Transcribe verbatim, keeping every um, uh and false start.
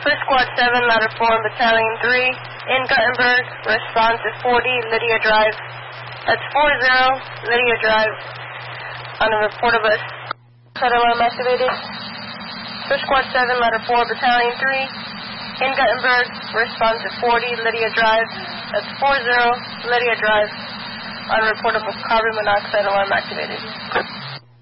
First Squad seven, Ladder four, Battalion three, in Guttenberg, response is forty, Lydia Drive. That's four zero, Lydia Drive, on a report of a set alarm activated. First Squad seven, Ladder four, Battalion three, in Guttenberg, response is forty, Lydia Drive. That's four zero, Lydia Drive, on a report of a carbon monoxide alarm activated.